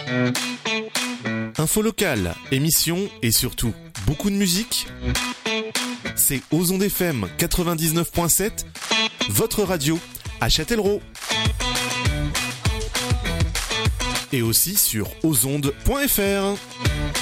Info locale, émissions et surtout beaucoup de musique. C'est Aux Ondes FM 99.7, votre radio à Châtellerault. Et aussi sur osondes.fr.